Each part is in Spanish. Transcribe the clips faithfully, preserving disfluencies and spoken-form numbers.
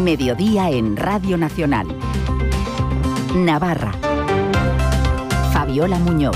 Mediodía en Radio Nacional. Navarra. Fabiola Muñoz.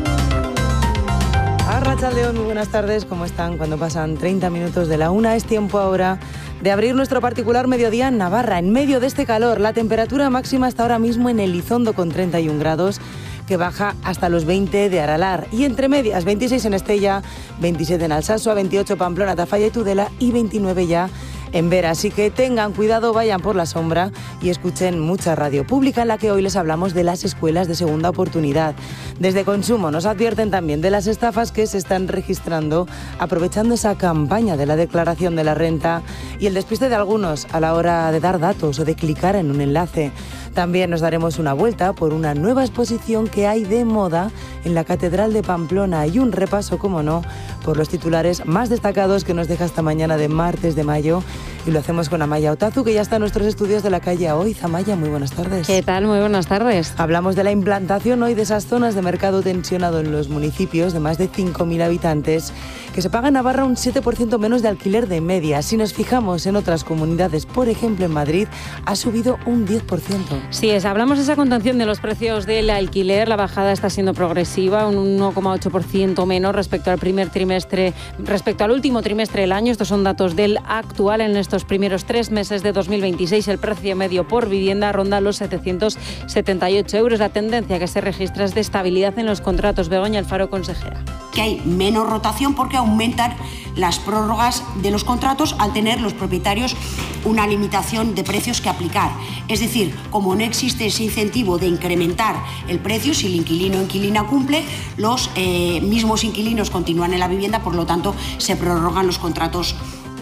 Arratsaldeon, muy buenas tardes, ¿cómo están? Cuando pasan treinta minutos de la una, es tiempo ahora de abrir nuestro particular mediodía en Navarra. En medio de este calor, la temperatura máxima está ahora mismo en Elizondo con treinta y un grados, que baja hasta los veinte de Aralar. Y entre medias, veintiséis en Estella, veintisiete en Alsasua, veintiocho Pamplona, Tafalla y Tudela y veintinueve ya en Vera. Así que tengan cuidado, vayan por la sombra y escuchen mucha radio pública, en la que hoy les hablamos de las escuelas de segunda oportunidad. Desde Consumo nos advierten también de las estafas que se están registrando aprovechando esa campaña de la declaración de la renta y el despiste de algunos a la hora de dar datos o de clicar en un enlace. También nos daremos una vuelta por una nueva exposición que hay de moda en la Catedral de Pamplona y un repaso, como no, por los titulares más destacados que nos deja esta mañana de martes de mayo. Y lo hacemos con Amaya Otazu, que ya está en nuestros estudios de la calle Oiz. Amaya, muy buenas tardes. ¿Qué tal? Muy buenas tardes. Hablamos de la implantación hoy de esas zonas de mercado tensionado en los municipios de más de cinco mil habitantes, que se paga en Navarra un siete por ciento menos de alquiler de media. Si nos fijamos en otras comunidades, por ejemplo en Madrid, ha subido un diez por ciento. Sí, es, hablamos de esa contención de los precios del alquiler. La bajada está siendo progresiva, un uno coma ocho por ciento menos respecto al primer trimestre, respecto al último trimestre del año. Estos son datos del actual. En estos primeros tres meses de dos mil veintiséis, el precio medio por vivienda ronda los setecientos setenta y ocho euros. La tendencia que se registra es de estabilidad en los contratos. Begoña Alfaro, consejera. Que hay menos rotación porque aumentan las prórrogas de los contratos al tener los propietarios una limitación de precios que aplicar. Es decir, como no existe ese incentivo de incrementar el precio, si el inquilino o inquilina cumple, los eh, mismos inquilinos continúan en la vivienda, por lo tanto se prorrogan los contratos.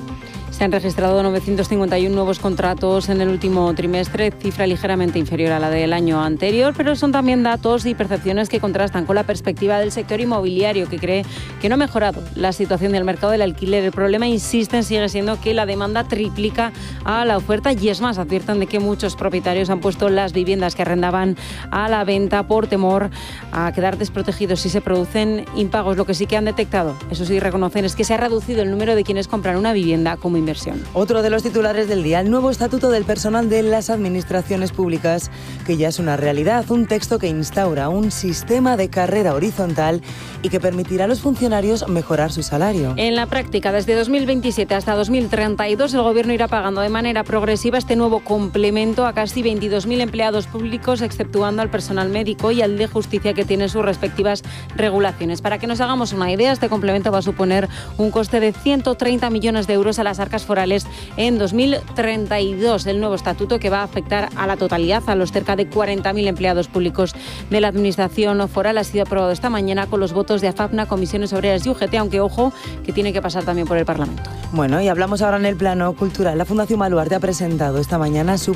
Se han registrado novecientos cincuenta y uno nuevos contratos en el último trimestre, cifra ligeramente inferior a la del año anterior, pero son también datos y percepciones que contrastan con la perspectiva del sector inmobiliario, que cree que no ha mejorado la situación del mercado del alquiler. El problema, insisten, sigue siendo que la demanda triplica a la oferta y es más, advierten de que muchos propietarios han puesto las viviendas que arrendaban a la venta por temor a quedar desprotegidos si se producen impagos. Lo que sí que han detectado, eso sí reconocen, es que se ha reducido el número de quienes compran una vivienda como inversión. Otro de los titulares del día, el nuevo estatuto del personal de las administraciones públicas, que ya es una realidad, un texto que instaura un sistema de carrera horizontal y que permitirá a los funcionarios mejorar su salario. En la práctica, desde dos mil veintisiete hasta dos mil treinta y dos, el Gobierno irá pagando de manera progresiva este nuevo complemento a casi veintidós mil empleados públicos, exceptuando al personal médico y al de justicia, que tiene sus respectivas regulaciones. Para que nos hagamos una idea, este complemento va a suponer un coste de ciento treinta millones de euros a las arcas forales en dos mil treinta y dos. El nuevo estatuto, que va a afectar a la totalidad, a los cerca de cuarenta mil empleados públicos de la Administración foral, ha sido aprobado esta mañana con los votos de AFAPNA, Comisiones Obreras y U G T, aunque ojo, que tiene que pasar también por el Parlamento. Bueno, y hablamos ahora en el plano cultural. La Fundación Baluarte ha presentado esta mañana su